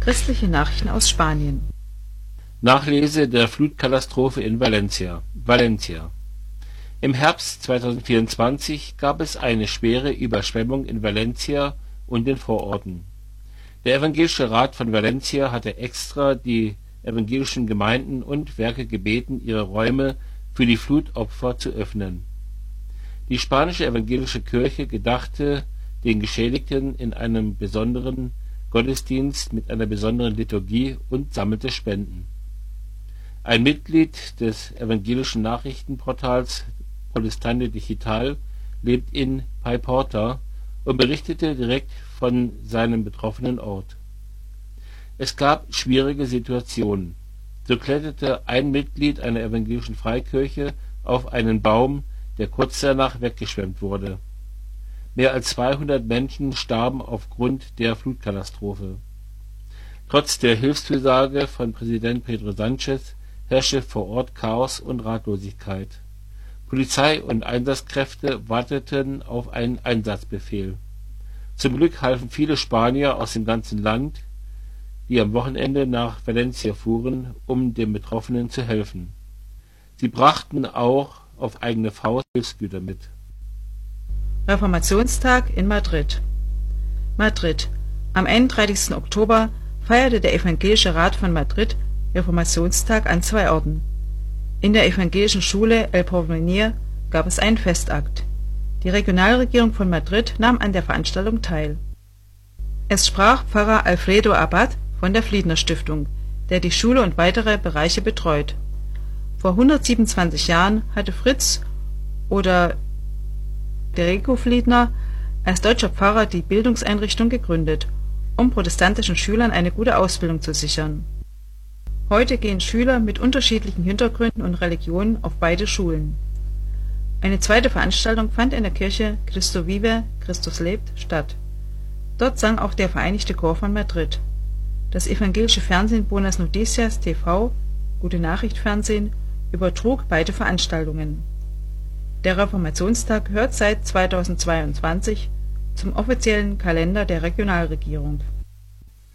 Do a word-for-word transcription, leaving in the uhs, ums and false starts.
Christliche Nachrichten aus Spanien. Nachlese der Flutkatastrophe in Valencia. Valencia. Im Herbst zweitausendvierundzwanzig gab es eine schwere Überschwemmung in Valencia und den Vororten. Der Evangelische Rat von Valencia hatte extra die evangelischen Gemeinden und Werke gebeten, ihre Räume für die Flutopfer zu öffnen. Die spanische evangelische Kirche gedachte den Geschädigten in einem besonderen Gottesdienst mit einer besonderen Liturgie und sammelte Spenden. Ein Mitglied des evangelischen Nachrichtenportals Protestante Digital lebt in Paiporta und berichtete direkt von seinem betroffenen Ort. Es gab schwierige Situationen. So kletterte ein Mitglied einer evangelischen Freikirche auf einen Baum, der kurz danach weggeschwemmt wurde. Mehr als zweihundert Menschen starben aufgrund der Flutkatastrophe. Trotz der Hilfszusage von Präsident Pedro Sánchez herrschte vor Ort Chaos und Ratlosigkeit. Polizei und Einsatzkräfte warteten auf einen Einsatzbefehl. Zum Glück halfen viele Spanier aus dem ganzen Land, die am Wochenende nach Valencia fuhren, um den Betroffenen zu helfen. Sie brachten auch auf eigene Faust Hilfsgüter mit. Reformationstag in Madrid. Madrid. Am einunddreißigsten Oktober feierte der Evangelische Rat von Madrid Reformationstag an zwei Orten. In der evangelischen Schule El Porvenir gab es einen Festakt. Die Regionalregierung von Madrid nahm an der Veranstaltung teil. Es sprach Pfarrer Alfredo Abad von der Fliedner Stiftung, der die Schule und weitere Bereiche betreut. Vor hundertsiebenundzwanzig Jahren hatte Fritz oder Federico Fliedner als deutscher Pfarrer die Bildungseinrichtung gegründet, um protestantischen Schülern eine gute Ausbildung zu sichern. Heute gehen Schüler mit unterschiedlichen Hintergründen und Religionen auf beide Schulen. Eine zweite Veranstaltung fand in der Kirche Cristo Vive, Christus lebt statt. Dort sang auch der Vereinigte Chor von Madrid. Das evangelische Fernsehen Buenas Noticias T V, Gute Nachricht Fernsehen, übertrug beide Veranstaltungen. Der Reformationstag gehört seit zweitausendzweiundzwanzig zum offiziellen Kalender der Regionalregierung.